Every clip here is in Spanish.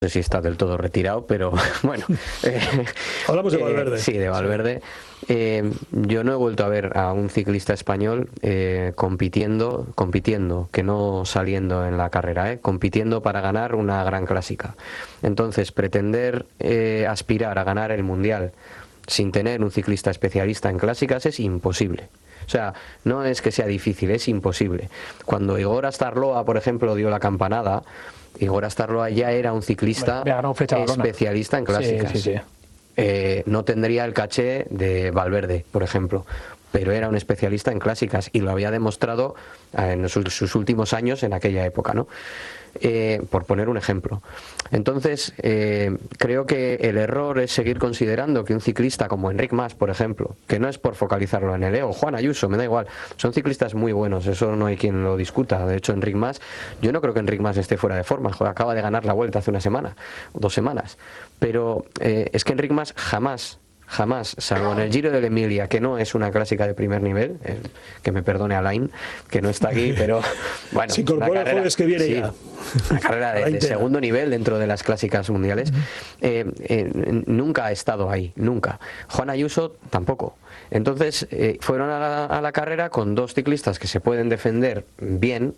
sé si está del todo retirado, pero bueno. Hablamos de Valverde. Sí, de Valverde. Yo no he vuelto a ver a un ciclista español compitiendo, que no saliendo en la carrera, compitiendo para ganar una gran clásica. Entonces, pretender aspirar a ganar el Mundial sin tener un ciclista especialista en clásicas es imposible. O sea, no es que sea difícil, es imposible. Cuando Igor Astarloa, por ejemplo, dio la campanada, Igor Astarloa ya era un ciclista especialista en clásicas. Sí. No tendría el caché de Valverde, por ejemplo, pero era un especialista en clásicas y lo había demostrado en sus últimos años en aquella época, ¿no? Por poner un ejemplo. Entonces, creo que el error es seguir considerando que un ciclista como Enric Mas, por ejemplo, que no es por focalizarlo en el Juan Ayuso, me da igual, son ciclistas muy buenos, eso no hay quien lo discuta. De hecho, Enric Mas, yo no creo que Enric Mas esté fuera de forma, acaba de ganar la Vuelta hace una semana, 2 semanas, pero es que Enric Mas jamás, salvo en el Giro de la Emilia, que no es una clásica de primer nivel, que me perdone Alain, que no está aquí, pero bueno, se incorpora el jueves que viene, sí, ya. Una carrera de segundo nivel dentro de las clásicas mundiales. Nunca ha estado ahí, nunca. Juan Ayuso tampoco. Entonces fueron a la carrera con 2 ciclistas que se pueden defender bien,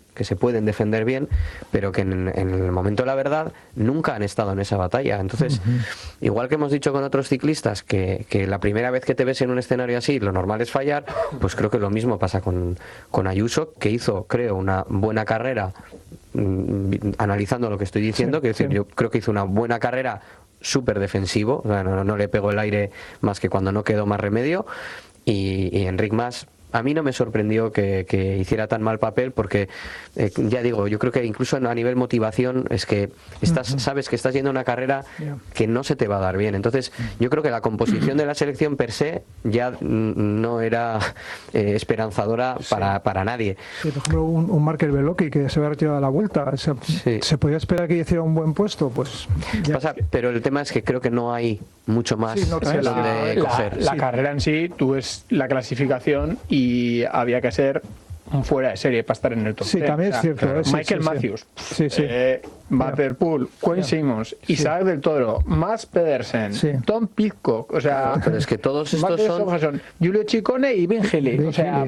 pero que en el momento de la verdad nunca han estado en esa batalla. Entonces, igual que hemos dicho con otros ciclistas que la primera vez que te ves en un escenario así lo normal es fallar, pues creo que lo mismo pasa con Ayuso, que hizo, creo, una buena carrera, analizando lo que estoy diciendo, yo creo que hizo una buena carrera, súper defensivo, o sea, no le pegó el aire más que cuando no quedó más remedio, y Enric Mas a mí no me sorprendió que hiciera tan mal papel, porque ya digo, yo creo que incluso a nivel motivación es que sabes que estás yendo a una carrera que no se te va a dar bien. Entonces yo creo que la composición de la selección per se ya no era esperanzadora para nadie. Sí, por ejemplo, un Markel Beloki que se había retirado de la Vuelta, ¿se podía esperar que hiciera un buen puesto? Pues pero el tema es que creo que no hay mucho más donde coger. La carrera en sí, tú ves la clasificación y había que ser un fuera de serie para estar en el top 10. Sí, también es cierto. Michael Matthews, Van der Poel, Quinn Simmons, Isaac del Toro, Mads Pedersen, Tom Pidcock, o sea, pero es que todos estos son Giulio Ciccone y Ben Healy, o sea,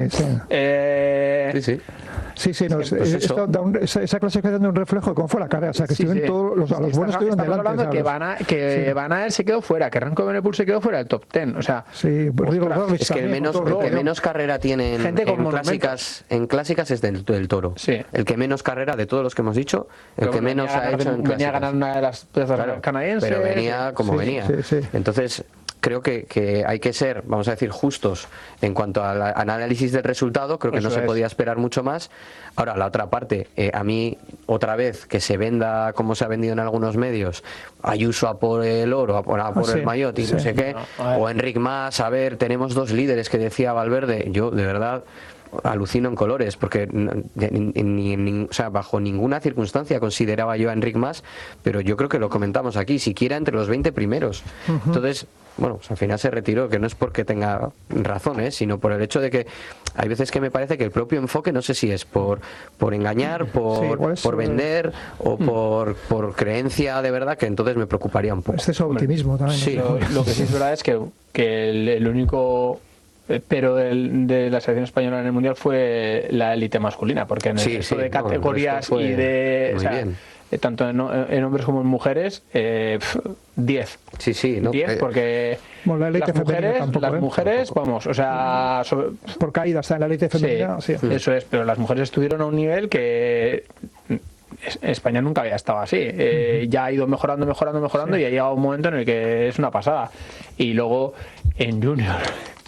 esa clasificación de un reflejo de cómo fue la carrera, o sea, que estuvieron todos los buenos que estuvieron delante. Hablando que Van Aert se quedó fuera, que Remco Evenepoel se quedó fuera del top 10, o sea, es que el que menos carrera tiene en clásicas es del Toro. El que menos carrera de todos los que hemos dicho, el que menos ha hecho en clásicas. Venía a ganar una de las plazas canadienses, pero venía como venía. Entonces creo que hay que ser, vamos a decir, justos en cuanto al análisis del resultado. Creo que no se podía esperar mucho más. Ahora, la otra parte, a mí, otra vez, que se venda como se ha vendido en algunos medios, Ayuso a por el oro, a por el maillot y no sé qué, o Enric Mas, a ver, tenemos 2 líderes que decía Valverde. Yo, de verdad, alucino en colores, porque o sea, bajo ninguna circunstancia consideraba yo a Enric Mas, pero yo creo que lo comentamos aquí, siquiera entre los 20 primeros. Entonces, bueno, pues al final se retiró, que no es porque tenga razón, sino por el hecho de que hay veces que me parece que el propio enfoque, no sé si es por engañar, por vender o por creencia de verdad, que entonces me preocuparía un poco. Exceso de optimismo también. Sí, lo que sí es verdad es que el único pero de la selección española en el Mundial fue la élite masculina, porque en el resto de categorías y de tanto en hombres como en mujeres 10. Sí, no, 10 porque las mujeres vamos, o sea, por caída está en la élite femenina, eso es, pero las mujeres estuvieron a un nivel que España nunca había estado así. Ya ha ido mejorando y ha llegado un momento en el que es una pasada. Y luego en junior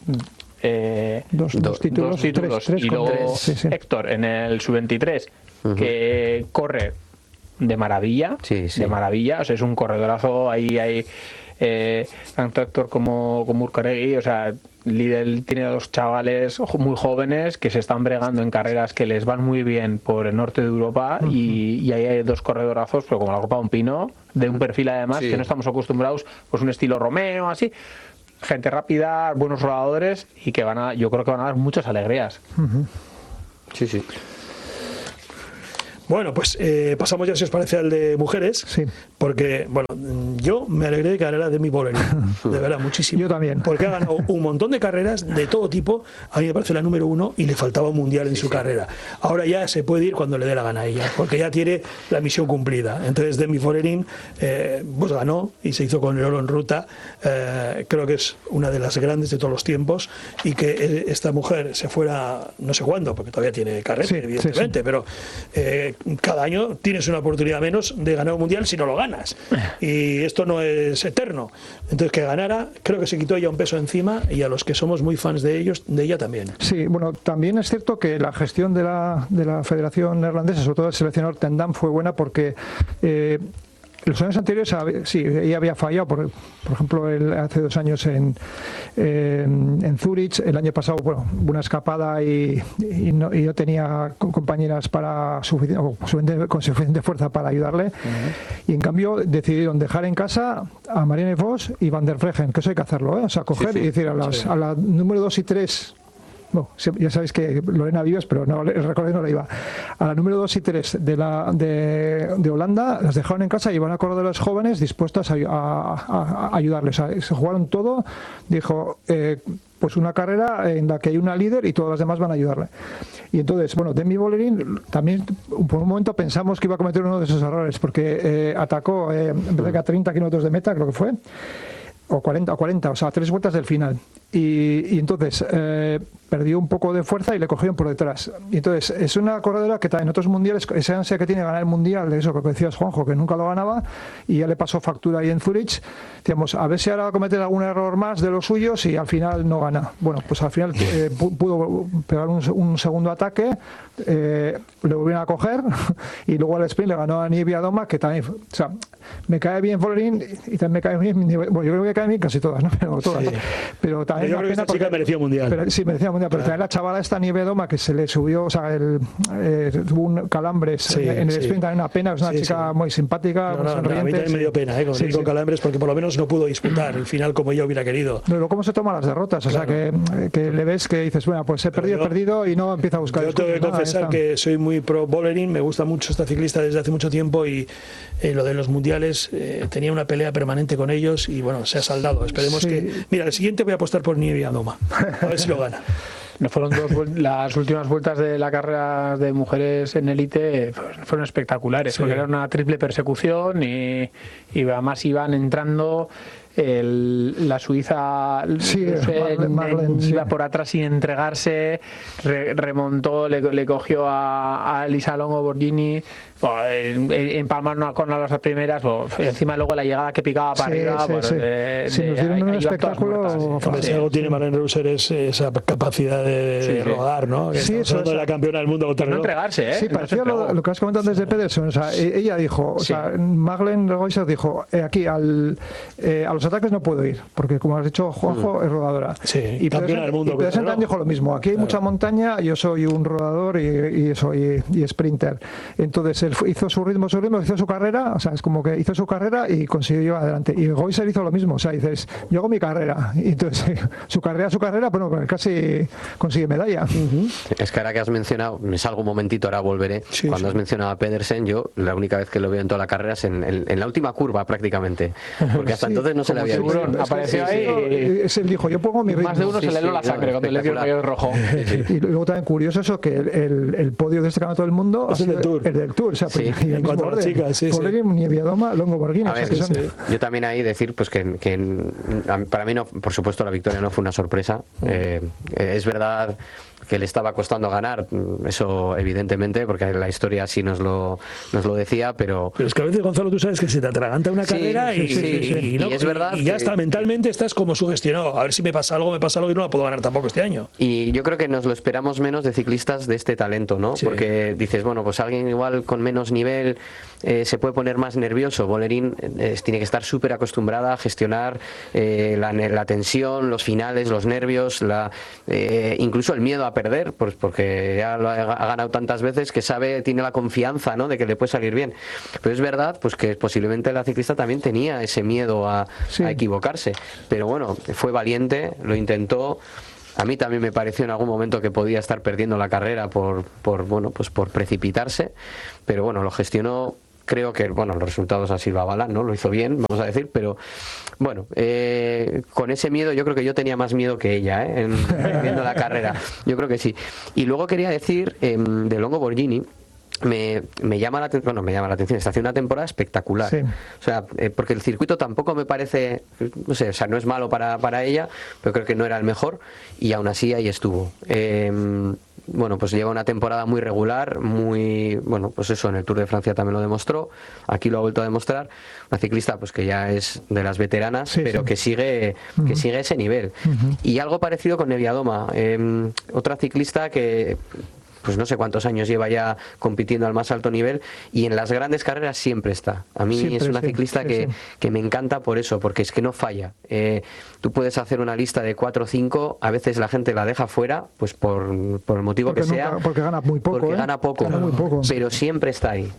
dos títulos y luego Héctor en el sub-23 que corre de maravilla, de maravilla, o sea, es un corredorazo. Ahí hay tanto Héctor como Urcaregui, o sea, Lidl tiene 2 chavales muy jóvenes que se están bregando en carreras que les van muy bien por el norte de Europa, y ahí hay 2 corredorazos, pero como la Copa de un Pino, de un perfil además que no estamos acostumbrados, pues un estilo Romeo, así, gente rápida, buenos rodadores, y que yo creo que van a dar muchas alegrías. Sí. Bueno, pues pasamos ya, si os parece, al de mujeres. Sí. Porque, bueno, yo me alegré de que ganara Demi Vollering. De verdad, muchísimo. Yo también. Porque ha ganado un montón de carreras de todo tipo. A mí me parece la número 1 y le faltaba un mundial en su carrera. Ahora ya se puede ir cuando le dé la gana a ella, porque ya tiene la misión cumplida. Entonces Demi Vollering pues ganó y se hizo con el oro en ruta. Creo que es una de las grandes de todos los tiempos, y que esta mujer se fuera, no sé cuándo, porque todavía tiene carrera, evidentemente, pero cada año tienes una oportunidad menos de ganar un mundial si no lo ganas, y esto no es eterno. Entonces, que ganara, creo que se quitó ella un peso encima, y a los que somos muy fans de ella también. Sí, bueno, también es cierto que la gestión de la Federación Neerlandesa, sobre todo el seleccionador Ten Dam, fue buena, porque los años anteriores, sí, ella había fallado, por ejemplo, hace 2 años en Zúrich. El año pasado, bueno, una escapada y no tenía compañeras con suficiente fuerza para ayudarle. Y en cambio decidieron dejar en casa a Marianne Vos y Van der Vleuten, que eso hay que hacerlo, o sea, coger y decir a la número 2 y 3. No, ya sabéis que Lorena Vives, pero no, el recorrido no la iba. A la número 2 y 3 de Holanda las dejaron en casa y iban a correr de los jóvenes dispuestos a ayudarles. O sea, se jugaron todo. Dijo, pues una carrera en la que hay una líder y todas las demás van a ayudarle. Y entonces, bueno, Demi Vollering también por un momento pensamos que iba a cometer uno de esos errores, porque atacó en vez de a 30 kilómetros de meta, creo que fue, o 40, o sea, 3 vueltas del final. Y entonces perdió un poco de fuerza y le cogieron por detrás. Y entonces es una corredora que en otros mundiales, esa ansia que tiene de ganar el mundial, de eso que decías, Juanjo, que nunca lo ganaba, y ya le pasó factura ahí en Zúrich. Decíamos, a ver si ahora va a cometer algún error más de los suyos y al final no gana. Bueno, pues al final pudo pegar un segundo ataque, le volvieron a coger y luego al sprint le ganó a Nibia Doma, que también, o sea, me cae bien Vollering y también me cae bien, bueno, yo creo que me caen bien casi todas, ¿no? Pero todas. Sí. Pero también yo creo que esta chica merecía mundial. Sí, merecía mundial, pero también la chavala esta Nibia Doma, que se le subió, o sea, tuvo un calambres en el sprint, también una pena, es una chica muy simpática, muy sonriente. A mí también me dio pena, con calambres, porque por lo menos no pudo disputar el final como ella hubiera querido. Pero cómo se toman las derrotas, o sea, que le ves que dices, bueno, pues he perdido y no empieza a buscar. Yo tengo que confesar que soy muy pro Vollering, me gusta mucho esta ciclista desde hace mucho tiempo, y lo de los mundiales tenía una pelea permanente con ellos y bueno, se ha saldado. Esperemos que... Mira, el siguiente voy a apostar por Nibia Doma, a ver si lo gana. No fueron las últimas vueltas de la carrera de mujeres en élite fueron espectaculares, porque era una triple persecución y además iban entrando. La suiza iba por atrás sin entregarse, remontó, le cogió a Lisa Longo Borghini, empalmaron con las primeras, encima luego la llegada que picaba para arriba. Nos dieron un espectáculo. Si algo tiene Marianne Reusser es esa capacidad de rodar, ¿no? Que estamos hablando de la campeona del mundo no entregarse, Sí, parecía lo que has comentado antes de Pedersen. O sea, ella dijo, o sea, Madeleine Reusser dijo, aquí a los ataques no puedo ir, porque como has dicho, Juanjo es rodadora. Sí, y campeona del mundo. Y Pedersen también dijo lo mismo, aquí hay mucha montaña, yo soy un rodador y sprinter. Entonces él hizo su ritmo, hizo su carrera, o sea, es como que hizo su carrera y consiguió llevar adelante. Y Reusser hizo lo mismo, o sea, dices, yo hago mi carrera, y entonces su carrera, bueno, casi consigue medalla. Es que ahora que has mencionado, me salgo un momentito, ahora volveré. Cuando has mencionado a Pedersen, yo la única vez que lo veo en toda la carrera es en la última curva prácticamente, porque hasta entonces no se le había visto. Apareció ahí y él dijo, yo pongo mi ritmo. Más de uno se le heló la sangre cuando le dio el maillot rojo. Y luego también curioso eso, que el podio de este campeonato del mundo es el del Tour. O sea, en cuanto a las chicas, Nibia Doma, Longo Borghini. Yo también ahí decir pues que para mí no, por supuesto la victoria no fue una sorpresa. Es verdad que le estaba costando ganar, eso evidentemente, porque la historia sí nos lo decía, pero es que a veces, Gonzalo, tú sabes que se te atraganta una carrera y es verdad y ya está, mentalmente estás como sugestionado, a ver si me pasa algo y no la puedo ganar tampoco este año. Y yo creo que nos lo esperamos menos de ciclistas de este talento, ¿no? Porque dices, bueno, pues alguien igual con menos nivel se puede poner más nervioso. Vollering tiene que estar súper acostumbrada a gestionar la tensión, los finales, los nervios, incluso el miedo a perder, pues porque ya lo ha ganado tantas veces que tiene la confianza, ¿no?, de que le puede salir bien. Pero es verdad pues que posiblemente la ciclista también tenía ese miedo a equivocarse, pero bueno, fue valiente, lo intentó. A mí también me pareció en algún momento que podía estar perdiendo la carrera por precipitarse, pero bueno, lo gestionó. Creo que, bueno, los resultados a Silva avalan, ¿no? Lo hizo bien, vamos a decir, pero bueno, con ese miedo, yo creo que yo tenía más miedo que ella, viendo la carrera. Yo creo que sí. Y luego quería decir, de Longo Borghini, me llama la atención, está haciendo una temporada espectacular. Sí. O sea, porque el circuito tampoco me parece, no sé, o sea, no es malo para ella, pero creo que no era el mejor, y aún así ahí estuvo. Bueno, pues lleva una temporada muy regular, muy, bueno, pues eso, en el Tour de Francia también lo demostró, aquí lo ha vuelto a demostrar, una ciclista pues que ya es de las veteranas, sí, pero sí, que sigue ese nivel. Y algo parecido con Neviadoma, otra ciclista que pues no sé cuántos años lleva ya compitiendo al más alto nivel, y en las grandes carreras siempre está. A mí siempre, es una ciclista que me encanta por eso, porque es que no falla. Tú puedes hacer una lista de 4 o 5, a veces la gente la deja fuera, pues por el motivo que sea. Porque gana muy poco. Porque gana muy poco, pero siempre está ahí.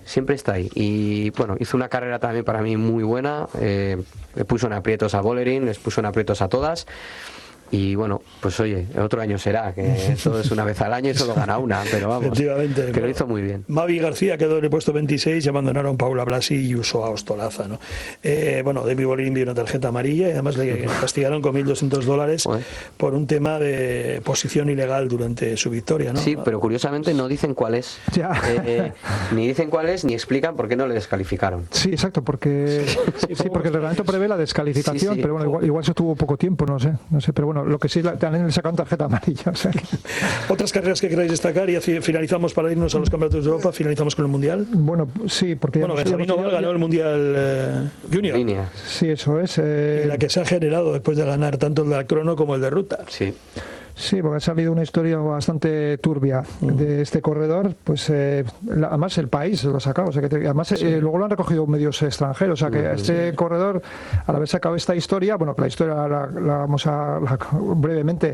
Y bueno, hizo una carrera también para mí muy buena, le puso en aprietos a Vollering, les puso en aprietos a todas. Y bueno, pues oye, otro año será, que todo es una vez al año y solo gana una, pero vamos, efectivamente, que lo hizo muy bien. Mavi García quedó en el puesto 26 y abandonaron Paula Blasi y Usoa Ostolaza, ¿no? Bueno, Demi Vollering dio una tarjeta amarilla y además le castigaron con $1.200 por un tema de posición ilegal durante su victoria, ¿no? Sí, pero curiosamente no dicen cuál es. Ni dicen cuál es, ni explican por qué no le descalificaron. Sí, exacto, porque porque el reglamento prevé la descalificación, pero bueno, igual se tuvo poco tiempo, no sé, pero bueno, lo que sí también le sacaron tarjeta amarilla. O sea que... ¿Otras carreras que queráis destacar? Y finalizamos para irnos a los campeonatos de Europa, finalizamos con el Mundial. Bueno, sí, porque... Bueno, Benjamín Noval ganó el Mundial Junior. Sí, eso es. Y la que se ha generado después de ganar tanto el de crono como el de ruta. Sí. Sí, porque ha salido una historia bastante turbia de este corredor, pues además el país lo ha sacado, o sea que además luego lo han recogido medios extranjeros, o sea que este corredor, al haber sacado esta historia, bueno, que la historia la vamos a brevemente,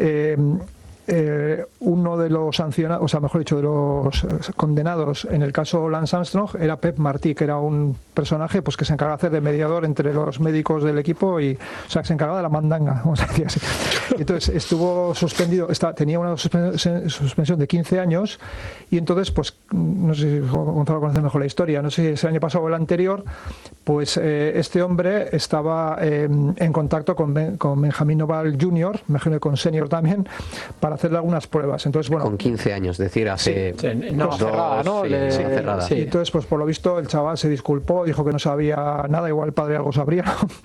uno de los sancionados, o sea, mejor dicho, de los condenados en el caso Lance Armstrong era Pep Martí, que era un personaje pues que se encargaba de hacer de mediador entre los médicos del equipo y, o sea, que se encargaba de la mandanga, vamos a decir así. Entonces estuvo suspendido, tenía una suspensión de 15 años y entonces, pues, no sé si Gonzalo conoce mejor la historia, no sé si es el año pasado o el anterior, pues este hombre estaba en contacto con Benjamín Noval Jr., me imagino que con Senior también, para hacerle algunas pruebas. Entonces, bueno, con 15 años, decir, hace cerrada, ¿no? Cerrada. Sí. Entonces, pues por lo visto el chaval se disculpó, dijo que no sabía nada, igual el padre algo sabría,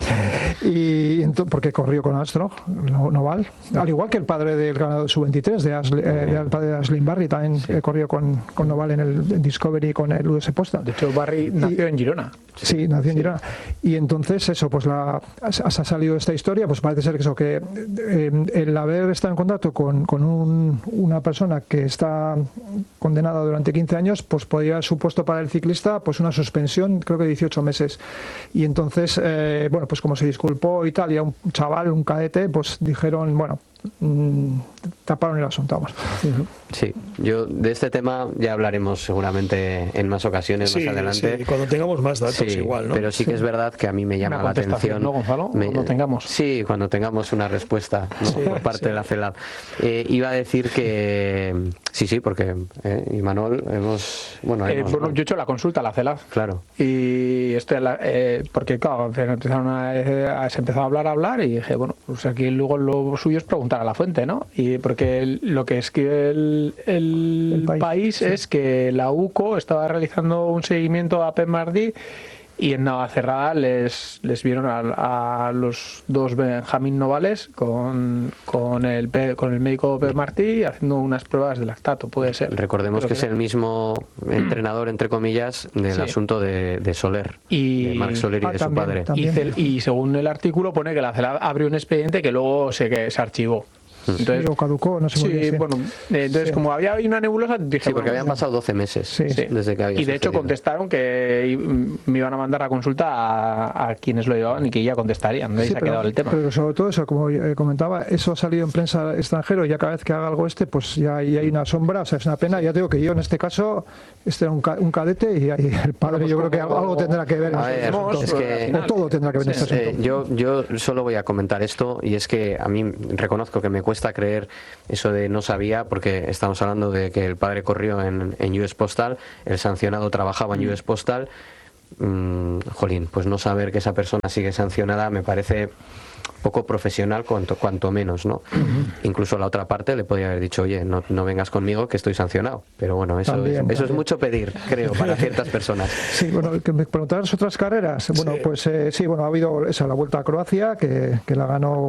y entonces, porque corrió con Armstrong, Noval, al igual que el padre del ganador sub-23 el padre de Ashley Barry también corrió con Noval en el Discovery con el US Postal. De hecho, Barry nació en Girona. Sí, nació en Girona. Y entonces eso, pues ha salido esta historia, pues parece ser que eso, que el haber estado en contacto con una persona que está condenada durante 15 años, pues podría haber supuesto para el ciclista pues una suspensión, creo que 18 meses. Y entonces, bueno, pues como se disculpó y tal, y a un chaval, un cadete, pues dijeron, bueno, taparon el asunto, vamos. Sí, yo de este tema ya hablaremos seguramente en más ocasiones más adelante. Sí, cuando tengamos más datos igual, ¿no? Pero sí que es verdad que a mí me llama la atención. ¿No, Gonzalo? Cuando tengamos. Sí, cuando tengamos una respuesta, ¿no? Por parte de la CELAB. Iba a decir que sí, porque Imanol bueno, yo he hecho la consulta a la CELAB. Claro. Y porque claro, se empezó a hablar y dije, bueno, pues aquí luego lo suyo es preguntar a la fuente, ¿no? Y porque lo que escribe el país es que la UCO estaba realizando un seguimiento a Pep Martí y en Navacerrada les vieron a los dos Benjamín Novales con el médico Pep Martí haciendo unas pruebas de lactato, puede ser. Recordemos que es el mismo entrenador, entre comillas, del asunto de Soler, de Marc Soler y de su padre. Y según el artículo pone que la CELAB abrió un expediente que luego se archivó. Entonces, lo caducó, no sé muy bien. Bueno, entonces como había una nebulosa, dije... Sí, porque habían pasado 12 meses desde que había y de hecho contestaron que me iban a mandar la consulta a quienes lo llevaban y que ya contestarían, se ha quedado el tema. Pero sobre todo eso, como comentaba, eso ha salido en prensa extranjero y ya cada vez que haga algo pues ya hay una sombra, o sea, es una pena. Ya digo que yo en este caso, era un cadete y el padre yo creo que algo tendrá que ver. Todo tendrá que ver en este asunto. Yo solo voy a comentar esto y es que a mí reconozco que me cuesta cuesta creer eso de no sabía, porque estamos hablando de que el padre corrió en US Postal, el sancionado trabajaba en US Postal. Jolín, pues no saber que esa persona sigue sancionada me parece poco profesional, cuanto menos, ¿no? Incluso la otra parte le podría haber dicho, oye, no vengas conmigo que estoy sancionado, pero bueno, eso es mucho pedir, creo, para ciertas personas. Sí, bueno, que me preguntabas otras carreras. Bueno, sí. Pues sí, bueno, ha habido esa, la Vuelta a Croacia, que la ganó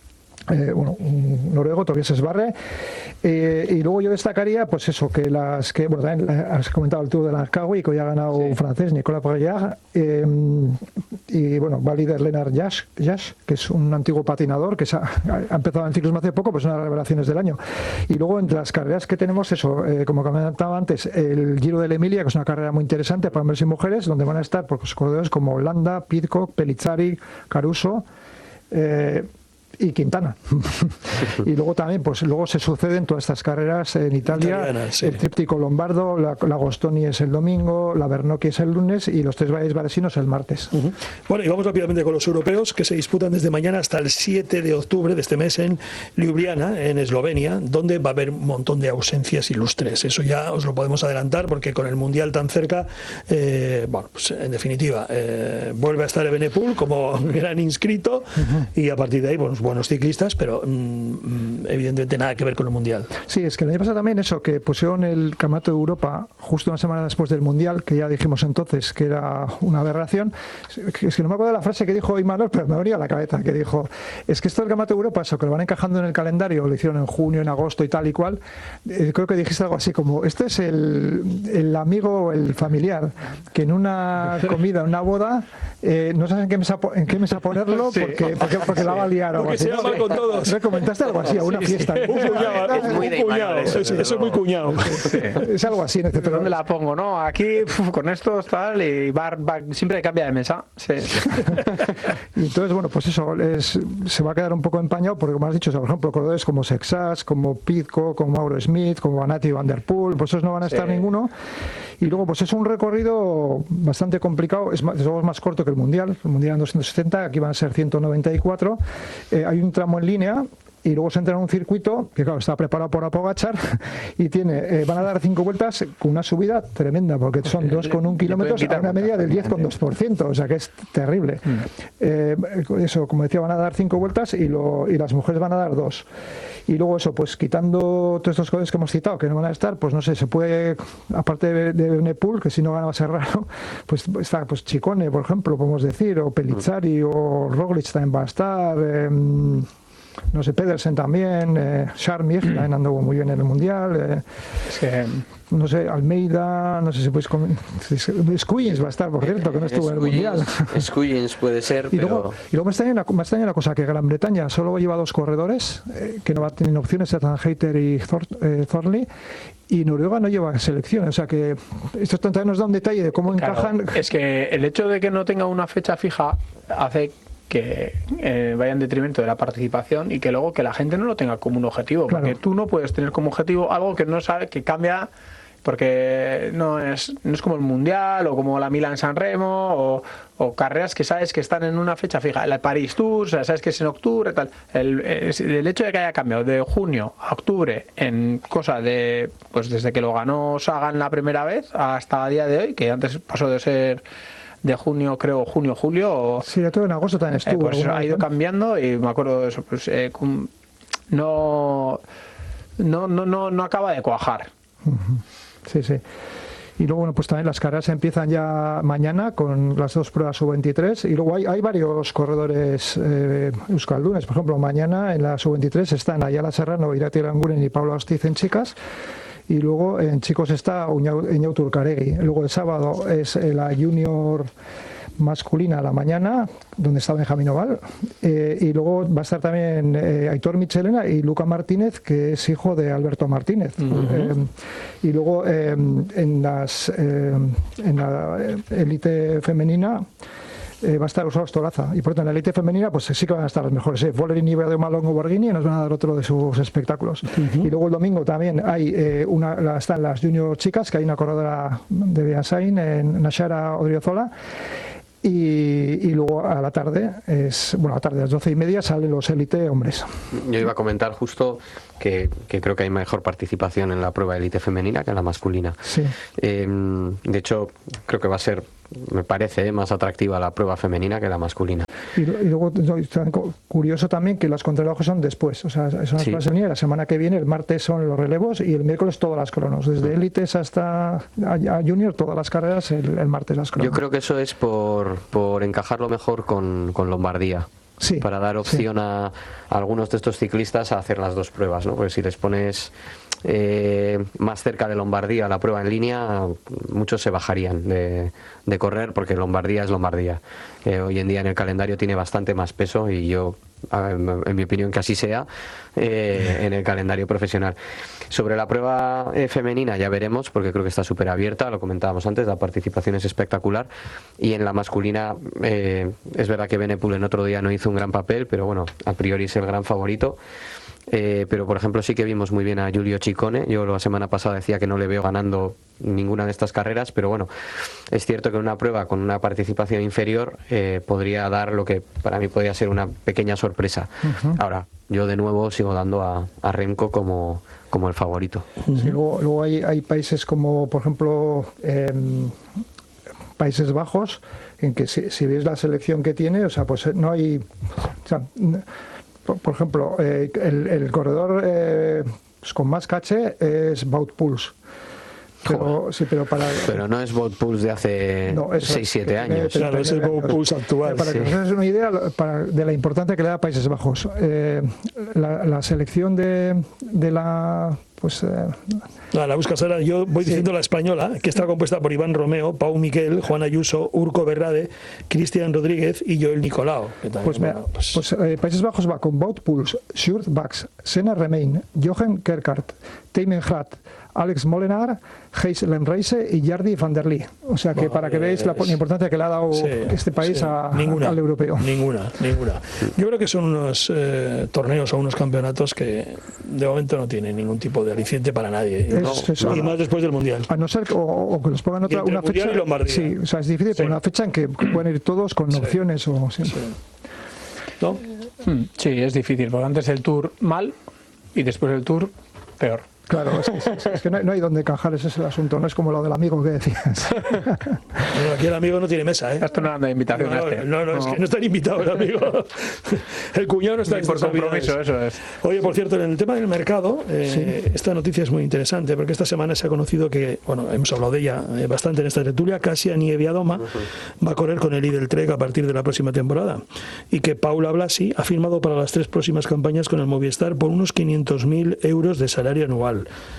un noruego, Tobias Sbarre, y luego yo destacaría pues eso, que bueno, también has comentado el Tour de Langkawi, que hoy ha ganado un francés, Nicolas Braillard, y bueno, va líder Lennart Jasch, que es un antiguo patinador que ha empezado en ciclismo hace poco, pues una de las revelaciones del año. Y luego entre las carreras que tenemos, eso, como comentaba antes, el Giro de la Emilia, que es una carrera muy interesante para hombres y mujeres, donde van a estar pues, corredores como Landa, Pidcock, Pellizzari, Caruso, y Quintana. Y luego también, pues luego se suceden todas estas carreras en Italia, el tríptico lombardo, la Agostoni es el domingo, la Bernocchi es el lunes y los 3 valles varesinos el martes. Bueno, y vamos rápidamente con los europeos, que se disputan desde mañana hasta el 7 de octubre de este mes en Ljubljana, en Eslovenia, donde va a haber un montón de ausencias ilustres. Eso ya os lo podemos adelantar, porque con el Mundial tan cerca, bueno, pues en definitiva, vuelve a estar Evenepoel como gran inscrito, y a partir de ahí, bueno, buenos ciclistas, pero evidentemente nada que ver con el Mundial. Sí, es que el año pasado también eso, que pusieron el Campeonato de Europa justo una semana después del Mundial, que ya dijimos entonces que era una aberración. Es que no me acuerdo de la frase que dijo Imanol, pero me venía a la cabeza, que dijo, es que esto del Campeonato de Europa, eso que lo van encajando en el calendario, lo hicieron en junio, en agosto y tal y cual, creo que dijiste algo así como, este es el amigo, el familiar, que en una comida, en una boda, no sabes en qué mesa ponerlo, porque la va a liar. Porque se llama con todos. ¿Comentaste algo así a una fiesta? Un cuñado. Eso es muy cuñado. Es algo así. ¿Pero dónde la pongo? ¿No? Aquí, con estos, tal, y siempre cambia de mesa. Sí. Y entonces, bueno, pues eso, se va a quedar un poco empañado, porque como has dicho, por ejemplo, corredores como Sexas, como Pidcock, como Mauro Smith, como Vanatti y Van der Poel, pues esos no van a estar ninguno. Y luego, pues es un recorrido bastante complicado, es más corto que el Mundial en 270, aquí van a ser 194. Hay un tramo en línea y luego se entra en un circuito que claro está preparado por Pogačar y van a dar 5 vueltas con una subida tremenda, porque son 2,1 kilómetros a una media del 10,2%, o sea que es terrible. Eso, como decía, van a dar 5 vueltas y las mujeres van a dar 2. Y luego eso, pues quitando todos estos corredores que hemos citado, que no van a estar, pues no sé, se puede, aparte de Evenepoel, que si no gana va a ser raro, pues está pues Ciccone, por ejemplo, podemos decir, o Pellizzari, o Roglic también va a estar, no sé, Pedersen también, Charmier también anduvo muy bien en el Mundial, no sé, Almeida, no sé si puedes Squillens va a estar, por cierto, que no estuvo en el Mundial. Squillens puede ser, y pero... luego me extraña una cosa, que Gran Bretaña solo lleva 2 corredores, que no tienen opciones, Ethan Hayter y Thornley, y Noruega no lleva selección, o sea que esto también nos da un detalle de cómo encajan. Es que el hecho de que no tenga una fecha fija hace que vaya en detrimento de la participación y que luego que la gente no lo tenga como un objetivo, porque tú no puedes tener como objetivo algo que no sabe, que cambia, porque no es como el Mundial o como la Milán-San Remo o carreras que sabes que están en una fecha fija, el París-Tours, o sea, sabes que es en octubre, tal. El hecho de que haya cambiado de junio a octubre en cosa de, pues desde que lo ganó Sagan la primera vez hasta el día de hoy, que antes pasó de ser de junio, creo, junio, julio. Sí, ya todo en agosto también estuvo. Pues ha ido cambiando y me acuerdo de eso, pues no acaba de cuajar. Sí. Y luego, bueno, pues también las carreras empiezan ya mañana con las 2 pruebas sub-23 y luego hay varios corredores euskaldunes. Por ejemplo, mañana en la sub-23 están Ayala Serrano, Irati Aranguren y Pablo Astiz en chicas. Y luego en chicos está Eñau Turcaregui. Luego el sábado es la junior masculina a la mañana, donde está Benjamín Oval, y luego va a estar también Aitor Michelena y Luca Martínez, que es hijo de Alberto Martínez. Y luego en la élite femenina va a estar Rosa Ostolaza, y por tanto en la élite femenina pues sí que van a estar los mejores, Volerini, Verde, Malongo, Borghini, y nos van a dar otro de sus espectáculos. Y luego el domingo también hay están las junior chicas, que hay una corredora de Beasain, en Nashara Odriozola, Y luego a la tarde, a las 12:30 salen los élite hombres. Yo iba a comentar justo que creo que hay mejor participación en la prueba élite femenina que en la masculina. Sí. De hecho, creo que va a ser, me parece, más atractiva la prueba femenina que la masculina. Y luego, curioso también que las contrarrelojes son después, o sea, son las pruebas femeninas. La semana que viene, el martes son los relevos y el miércoles todas las cronos. Desde élites hasta a junior, todas las carreras, el martes las cronos. Yo creo que eso es por encajarlo mejor con Lombardía. Sí, para dar opción a algunos de estos ciclistas a hacer las dos pruebas, ¿no? Porque si les pones más cerca de Lombardía la prueba en línea, muchos se bajarían de correr, porque Lombardía es Lombardía. Hoy en día en el calendario tiene bastante más peso, y yo, en mi opinión, que así sea en el calendario profesional. Sobre la prueba femenina ya veremos, porque creo que está súper abierta, lo comentábamos antes, la participación es espectacular, y en la masculina es verdad que Benepul en otro día no hizo un gran papel, pero bueno, a priori es el gran favorito. Pero por ejemplo sí que vimos muy bien a Giulio Ciccone. Yo la semana pasada decía que no le veo ganando ninguna de estas carreras, pero bueno, es cierto que en una prueba con una participación inferior podría dar lo que para mí podría ser una pequeña sorpresa. Ahora, yo de nuevo sigo dando a Remco como el favorito. Sí, luego hay países como, por ejemplo, Países Bajos, en que si ves la selección que tiene, o sea, pues no hay... O sea, por ejemplo, el corredor con más caché es Wout Poels. Pero no es Wout Poels de hace 6-7 años. Claro, es el Wout Poels actual. Para que os hagáis una idea de la importancia que le da a Países Bajos. La selección de la... la buscas ahora. Yo voy diciendo la española, que está compuesta por Iván Romeo, Pau Miquel, Juan Ayuso, Urco Berrade, Cristian Rodríguez y Joel Nicolau. Países Bajos va con Wout Poels, Sjoerd Baks, Senna Remain, Jochen Kerkaert, Thymen Grat, Alex Molenaar, Gijs Lemreise y Jardy van der Lee. O sea que para que veáis la importancia que le ha dado este país al europeo. Ninguna. Yo creo que son unos torneos o unos campeonatos que de momento no tienen ningún tipo de aliciente para nadie. Y más después del Mundial. A no ser que los pongan una fecha. Sí, o sea, es difícil, pero una fecha en que pueden ir todos con opciones o... ¿No? Sí, es difícil, porque antes el Tour mal y después el Tour peor. Claro, es que no hay donde encajar, ese es el asunto, no es como lo del amigo que decías. Bueno, aquí el amigo no tiene mesa, Esto no anda de invitación. No, es que no están invitados el amigo. El cuñado no está por compromiso, eso es. Oye, por cierto, en el tema del mercado, esta noticia es muy interesante, porque esta semana se ha conocido que, bueno, hemos hablado de ella bastante en esta tertulia, Kasia Nieviadoma va a correr con el Lidl Trek a partir de la próxima temporada, y que Paula Blasi ha firmado para las 3 próximas campañas con el Movistar por unos 500.000 euros de salario anual.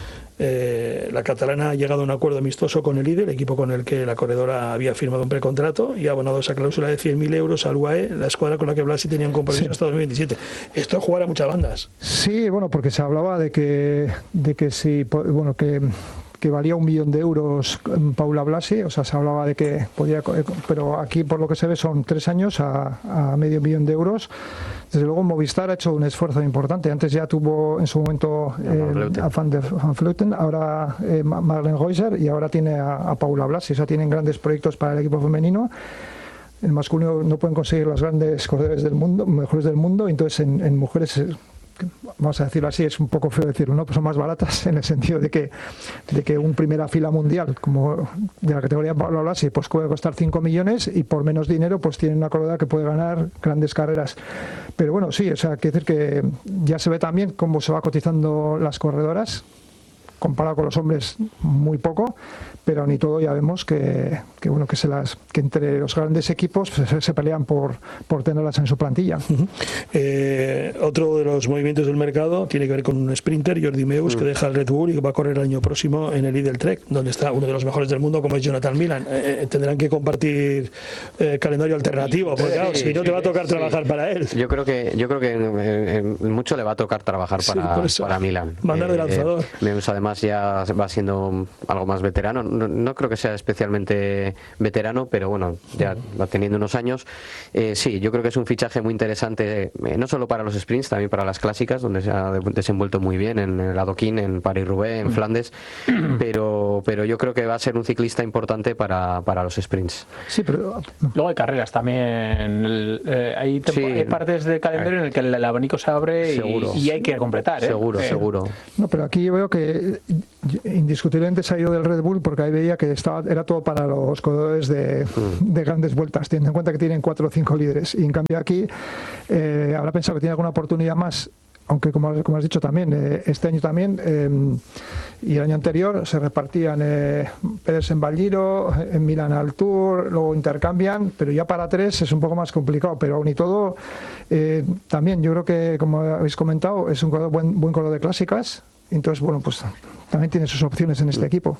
La catalana ha llegado a un acuerdo amistoso con el Lidl, el equipo con el que la corredora había firmado un precontrato, y ha abonado esa cláusula de 100.000 euros al UAE, la escuadra con la que Blasi tenía un compromiso hasta 2027. Esto es jugar a muchas bandas. Sí, bueno, porque se hablaba de que si, bueno, que valía 1 millón de euros Paula Blasi, o sea, se hablaba de que podía, pero aquí por lo que se ve son 3 años a medio millón de euros. Desde luego Movistar ha hecho un esfuerzo importante. Antes ya tuvo en su momento a Van Vleuten, ahora Marlene Reuser, y ahora tiene a Paula Blasi. O sea, tienen grandes proyectos para el equipo femenino. El masculino no pueden conseguir los grandes corredores del mundo, mejores del mundo, entonces en mujeres, vamos a decirlo así, es un poco feo decirlo, ¿no? Pues son más baratas, en el sentido de que un primera fila mundial como de la categoría Paula Blasi pues puede costar 5 millones, y por menos dinero pues tiene una corredora que puede ganar grandes carreras. Pero bueno, sí, o sea, quiere decir que ya se ve también cómo se va cotizando las corredoras, comparado con los hombres muy poco, pero ni todo ya vemos que entre los grandes equipos se pelean por tenerlas en su plantilla. Otro de los movimientos del mercado tiene que ver con un sprinter, Jordi Meus, que deja el Red Bull y que va a correr el año próximo en el Lidl Trek, donde está uno de los mejores del mundo, como es Jonathan Milan. Tendrán que compartir calendario alternativo, porque claro, si no te va a tocar trabajar para él. Yo creo que mucho le va a tocar trabajar para Milan. Mandar de lanzador. Meus además además ya va siendo algo más veterano. No creo que sea especialmente veterano, pero bueno, ya va teniendo unos años. Sí, yo creo que es un fichaje muy interesante, no solo para los sprints, también para las clásicas, donde se ha desenvuelto muy bien en el Adoquín, en París-Roubaix, en Flandes, pero yo creo que va a ser un ciclista importante para los sprints. Sí, pero luego hay carreras también. Hay partes del calendario en el que el abanico se abre y hay que completar. Seguro. No, pero aquí yo veo que indiscutiblemente se ha ido del Red Bull porque ahí veía que era todo para los corredores de grandes vueltas, teniendo en cuenta que tienen 4 o 5 líderes, y en cambio aquí habrá pensado que tiene alguna oportunidad más, aunque como has dicho también, este año también y el año anterior se repartían Pedersen en Giro, en Milán al Tour, luego intercambian, pero ya para 3 es un poco más complicado, pero aún y todo también yo creo que, como habéis comentado, es un buen corredor de clásicas, entonces bueno, pues también tiene sus opciones en este equipo.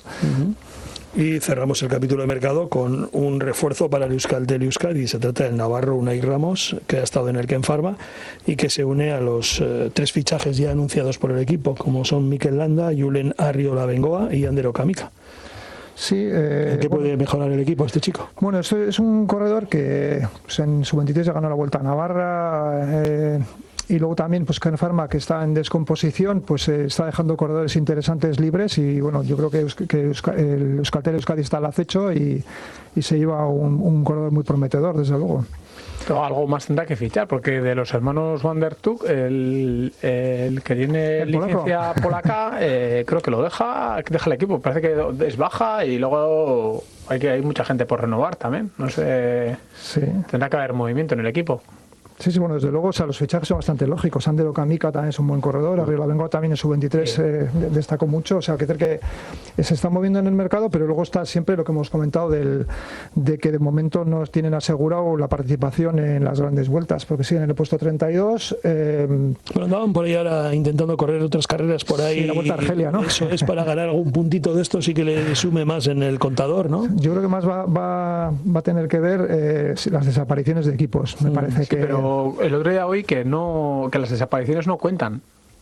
Y cerramos el capítulo de mercado con un refuerzo para el Euskaltel Euskadi. Se trata del navarro Unai Ramos, que ha estado en el Ken Pharma y que se une a los 3 fichajes ya anunciados por el equipo, como son Mikel Landa, Julen Arriola Bengoa y Ander Okamika. Sí, ¿En qué puede mejorar el equipo este chico? Bueno, es un corredor que pues, en su 23 ya ganó la Vuelta a Navarra. Y luego también pues Ken Pharma, que está en descomposición, pues está dejando corredores interesantes libres, y bueno, yo creo que el Euskaltel Euskadi está al acecho y se lleva un corredor muy prometedor, desde luego. Pero algo más tendrá que fichar, porque de los hermanos Van der Tuk, el que tiene licencia polaca, creo que deja el equipo, parece que es baja, y luego hay mucha gente por renovar también, no sé, tendrá que haber movimiento en el equipo. Sí, bueno, desde luego, o sea, los fichajes son bastante lógicos. Ander Okamika también es un buen corredor, Arriola Bengoa también en su 23 destacó mucho, o sea, que se está moviendo en el mercado, pero luego está siempre lo que hemos comentado de que de momento no tienen asegurado la participación en las grandes vueltas, porque siguen en el puesto 32. Bueno, andaban por ahí ahora intentando correr otras carreras por ahí. Sí, la Vuelta a Argelia, ¿no? Eso es para ganar algún puntito de esto, sí que le sume más en el contador, ¿no? Yo creo que más va a tener que ver las desapariciones de equipos, me parece que... Pero el otro día oí que las desapariciones no cuentan.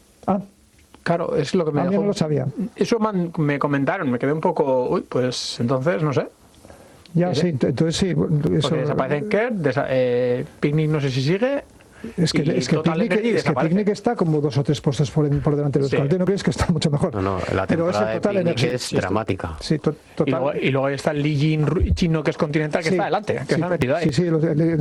Claro, es lo que me dejó. No lo sabía. Eso me comentaron, me quedé un poco, pues entonces no sé. Ya, sí, entonces sí. Porque desaparecen Kert, Picnic no sé si sigue. Es que Picnic está como 2 o 3 puestos por delante de los Euskaltel, ¿no crees que está mucho mejor? No, la temporada de Picnic es dramática. Sí, total. Y luego ahí está el Li Jin chino, que es continental, que está adelante, que se ha metido ahí. Sí,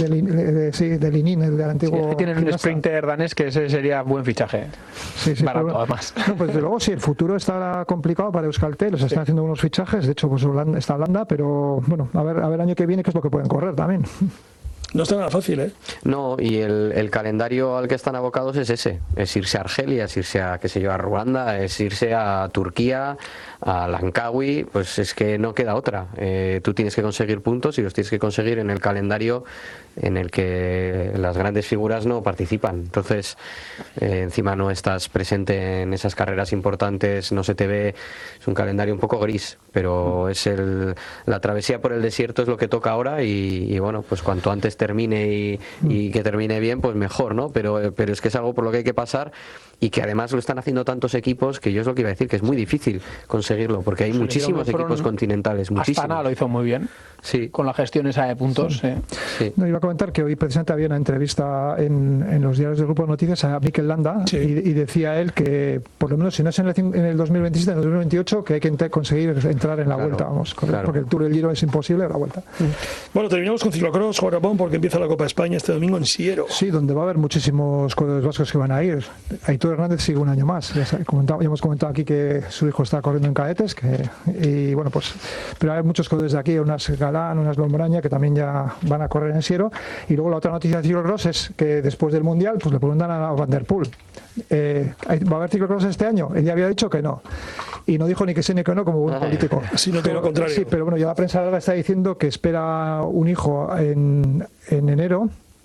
de Linin, el del antiguo. Sí, tienen un sprinter danés que ese sería buen fichaje. Sí, barato, además. No, pues desde luego sí, el futuro está complicado para Euskaltel, están haciendo unos fichajes, de hecho pues está Holanda, pero bueno, a ver el año que viene qué es lo que pueden correr también. No está nada fácil, ¿eh? No, y el calendario al que están abocados es ese. Es irse a Argelia, es irse a, a Ruanda, es irse a Turquía, a Langkawi, pues es que no queda otra. Tú tienes que conseguir puntos y los tienes que conseguir en el calendario en el que las grandes figuras no participan. Entonces, encima no estás presente en esas carreras importantes, no se te ve, es un calendario un poco gris, pero es la travesía por el desierto es lo que toca ahora y bueno, pues cuanto antes termine y que termine bien, pues mejor, ¿no? Pero es que es algo por lo que hay que pasar y que además lo están haciendo tantos equipos que yo es lo que iba a decir, que es muy difícil conseguirlo, porque hay muchísimos equipos continentales, muchísimos. Astana lo hizo muy bien, con la gestión esa de puntos. Sí. No, iba a comentar que hoy precisamente había una entrevista en los diarios del Grupo de Noticias a Mikel Landa y decía él que por lo menos si no es en el 2027, en el 2028, que hay que conseguir entrar en la Vuelta, porque el Tour del Giro es imposible, la Vuelta. Bueno, terminamos con ciclocross, Juan Ramón, porque empieza la Copa España este domingo en Siero. Sí, donde va a haber muchísimos corredores vascos que van a ir. Aitor Hernández sigue un año más. Ya hemos comentado aquí que su hijo está corriendo en cadetes, y bueno, pues, pero hay muchos corredores de aquí, unas Galán, unas Lombaraña, que también ya van a correr en Siero. Y luego la otra noticia de ciclocross es que después del Mundial, pues le preguntan a Van der Poel, ¿va a haber ciclocross este año? Él ya había dicho que no. Y no dijo ni que sí ni que no, como buen político. Sino todo lo contrario. Sí, pero bueno, ya la prensa ahora está diciendo que espera un hijo en enero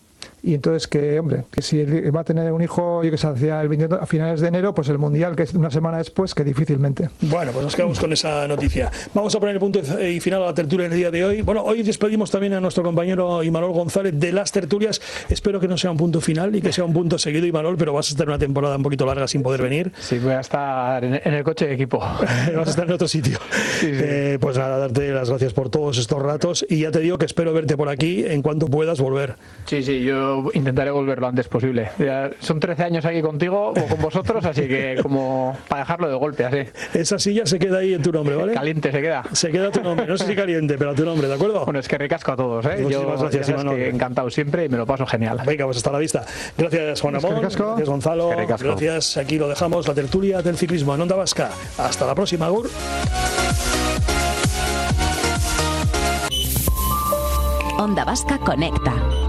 y entonces que, hombre, que si va a tener un hijo, yo que sé, hacia a finales de enero, pues el Mundial, que es una semana después, que difícilmente. Bueno, pues nos quedamos con esa noticia. Vamos a poner el punto y final a la tertulia en el día de hoy. Bueno, hoy despedimos también a nuestro compañero Imanol González de las tertulias. Espero que no sea un punto final y que sea un punto seguido, Imanol, pero vas a estar una temporada un poquito larga sin poder venir. Sí, voy a estar en el coche de equipo. Vas a estar en otro sitio. Sí, sí. Pues nada, darte las gracias por todos estos ratos y ya te digo que espero verte por aquí en cuanto puedas volver. Sí, yo intentaré volver lo antes posible. Ya son 13 años aquí contigo o con vosotros, así que como para dejarlo de golpe, así. Esa silla se queda ahí en tu nombre, ¿vale? Caliente se queda. Se queda tu nombre, no sé si caliente, pero a tu nombre, ¿de acuerdo? Bueno, es que ricasco a todos, ¿eh? Muchísimas gracias, Imanol. Encantado siempre y me lo paso genial. Venga, pues hasta la vista. Gracias, Juan Ramón. Gracias, Gonzalo. Gracias, aquí lo dejamos, la tertulia del ciclismo en Onda Vasca. Hasta la próxima, Agur. Onda Vasca conecta.